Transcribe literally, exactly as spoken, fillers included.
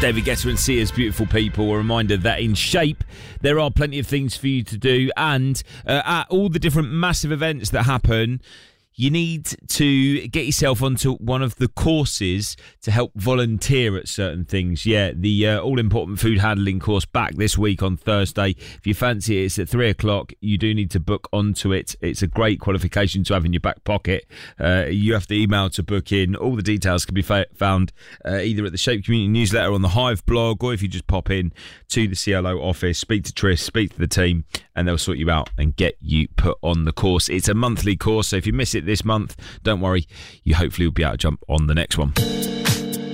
David Guetta and Sia's Beautiful People. A reminder that in Shape there are plenty of things for you to do, and uh, at all the different massive events that happen, you need to get yourself onto one of the courses to help volunteer at certain things. Yeah, the uh, all-important food handling course back this week on Thursday. If you fancy it, it's at three o'clock. You do need to book onto it. It's a great qualification to have in your back pocket. Uh, you have to email to book in. All the details can be fa- found uh, either at the Shape Community Newsletter on the Hive blog, or if you just pop in to the C L O office, speak to Tris, speak to the team, and they'll sort you out and get you put on the course. It's a monthly course, so if you miss it this month, don't worry, you hopefully will be able to jump on the next one.